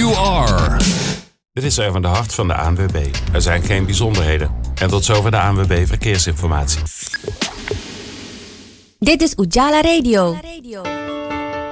you are. Dit is Erwin de Hart van de ANWB. Er zijn geen bijzonderheden. En tot zover de ANWB Verkeersinformatie. Dit is Ujala Radio.